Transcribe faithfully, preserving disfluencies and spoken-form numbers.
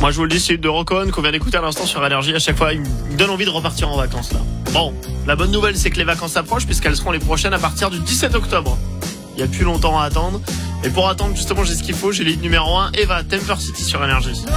Moi je vous le dis, c'est de Rocon qu'on vient d'écouter à l'instant sur Énergie. À chaque fois il me donne envie de repartir en vacances là. Bon, la bonne nouvelle c'est que les vacances approchent puisqu'elles seront les prochaines à partir du dix-sept octobre. Il n'y a plus longtemps à attendre. Et pour attendre justement j'ai ce qu'il faut, j'ai lead numéro un, Eva, Temper City sur Énergie.